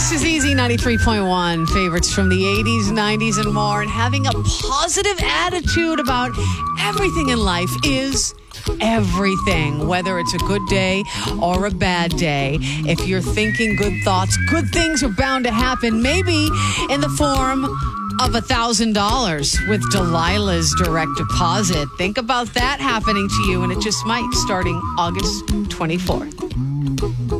This is Easy 93.1, favorites from the 80s, 90s, and more. And having a positive attitude about everything in life is everything, whether it's a good day or a bad day. If you're thinking good thoughts, good things are bound to happen, maybe in the form of $1,000 with Delilah's direct deposit. Think about that happening to you, and it just might, starting August 24th.